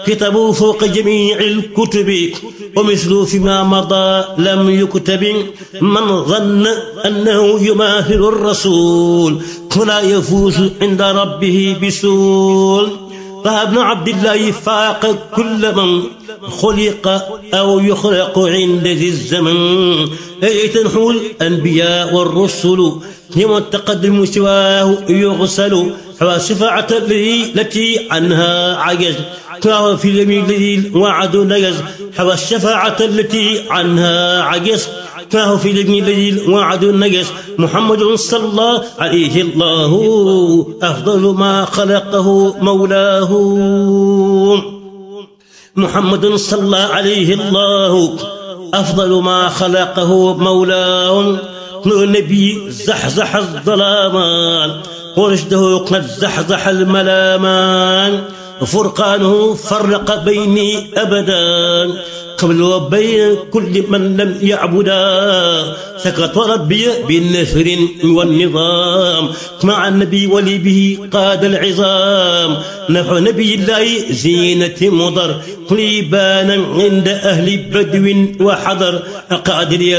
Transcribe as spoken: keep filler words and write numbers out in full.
كتبوا فوق جميع الكتب ومثل فيما مضى لم يكتب من ظن أنه يماثل الرسول فلا يفوز عند ربه بسول طه بن عبد الله فاق كل من خلق أو يخلق عند ذي الزمن أي تنحو الأنبياء والرسل يوم التقدم سواه يغسل فشفاعة التي عنها عجز كما في اليمين الذي وعد نجز حوى الشفاعة التي عنها عجز كما في اليمين الذي وعد نجز محمد صلى الله عليه الله أفضل ما خلقه مولاه محمد صلى الله عليه الله أفضل ما خلقه مولاه النبي زحزح الظلامان ورشده قد زحزح الملامان فرقانه فرق بيني أبدا قبل وبين كل من لم يعبدا سكت ربي بالنثر والنظام مع النبي ولي به قاد العظام نحو نبي الله زينة مضر قليبانا عند أهل بدو وحضر قادر